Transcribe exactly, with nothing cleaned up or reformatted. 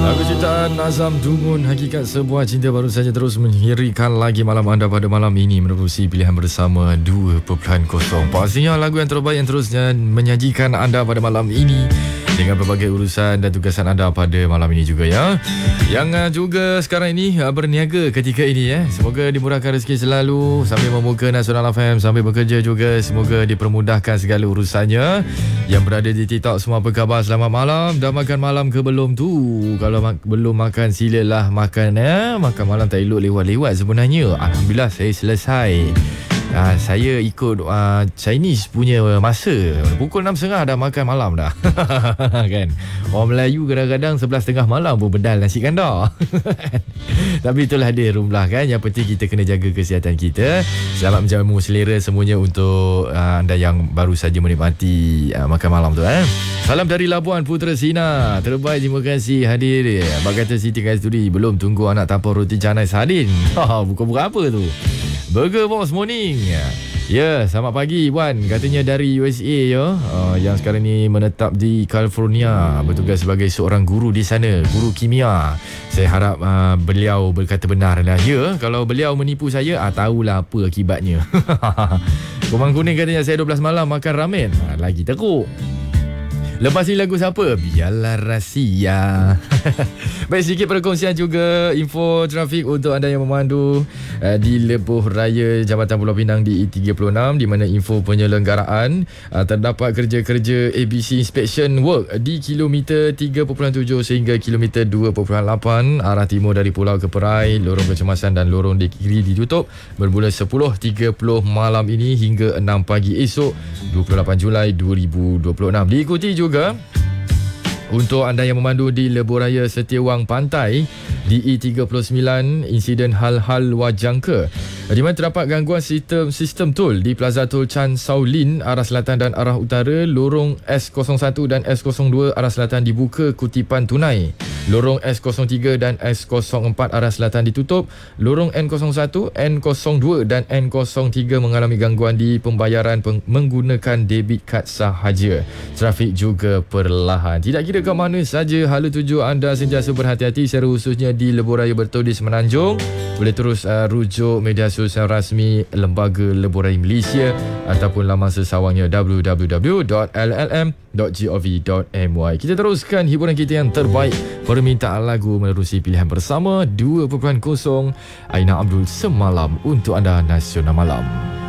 Lagu ciptaan Nazam Dungun, Hakikat Sebuah Cinta baru saja terus menghirikan lagi malam anda pada malam ini menerusi pilihan bersama dua titik kosong. Pastinya lagu yang terbaik yang terusnya menyajikan anda pada malam ini dengan berbagai urusan dan tugasan anda pada malam ini juga ya. Yang uh, juga sekarang ini uh, berniaga ketika ini ya. Semoga dimurahkan rezeki selalu sambil memuka Nasional F M, sambil bekerja juga. Semoga dipermudahkan segala urusannya. Yang berada di TikTok semua apa khabar? Selamat malam. Dah makan malam ke belum tu? Kalau mak- belum makan silalah makan ya. Makan malam tak elok lewat-lewat sebenarnya. Alhamdulillah saya selesai. Uh, saya ikut uh, Chinese punya masa. Pukul enam tiga puluh dah makan malam dah. Kan? Orang Melayu kadang-kadang sebelas tiga puluh malam pun bedal nasi kandar. Tapi itulah dia rumlah kan. Yang penting kita kena jaga kesihatan kita. Selamat menjamu selera semuanya untuk uh, anda yang baru saja menikmati uh, makan malam tu eh. Salam dari Labuan Putra Sina. Terbaik, terima kasih hadir. Abang kata Siti Kasturi belum tunggu anak tapau roti canai sardin. Bukan-bukan apa tu? Burger Boss Morning. Ya, selamat pagi Wan. Katanya dari U S A ya, uh, yang sekarang ni menetap di California, bertugas sebagai seorang guru di sana, guru kimia. Saya harap uh, beliau berkata benar lah. Ya, kalau beliau menipu saya, ah tahulah apa akibatnya. Kumang Kuning katanya saya dua belas malam makan ramen. Ha, lagi teruk. Lepas ni lagu siapa? Biarlah rahsia. Baik, sedikit perkongsian juga info trafik untuk anda yang memandu uh, di Lebuh Raya Jambatan Pulau Pinang di E tiga puluh enam, di mana info penyelenggaraan uh, terdapat kerja-kerja A B C Inspection Work di kilometer tiga perpuluhan tujuh sehingga kilometer dua perpuluhan lapan arah timur dari Pulau Keperai. Lorong kecemasan dan lorong di kiri ditutup bermula sepuluh tiga puluh malam ini hingga enam pagi esok dua puluh lapan Julai dua ribu dua puluh enam. Diikuti juga Juga untuk anda yang memandu di Lebuh Raya Setiawang Pantai di E tiga puluh sembilan, insiden hal-hal wajangka di mana terdapat gangguan sistem sistem tol di Plaza Tol Chan Sau Lin arah selatan dan arah utara. Lorong S kosong satu dan S kosong dua arah selatan dibuka kutipan tunai. Lorong S kosong tiga dan S kosong empat arah selatan ditutup. Lorong N kosong satu, N kosong dua dan N kosong tiga mengalami gangguan di pembayaran peng- menggunakan debit kad sahaja. Trafik juga perlahan. Tidak kira ke mana saja hala tuju, anda sentiasa berhati-hati, secara khususnya di Lebuh Raya Bertodis Semenanjung. Boleh terus uh, rujuk media sosial rasmi Lembaga Lebuh Raya Malaysia ataupun laman sesawangnya w w w dot l l m dot gov dot m y. Kita teruskan hiburan kita yang terbaik. Permintaan lagu menerusi pilihan bersama dua titik kosong Aina Abdul Semalam untuk anda Nasional Malam.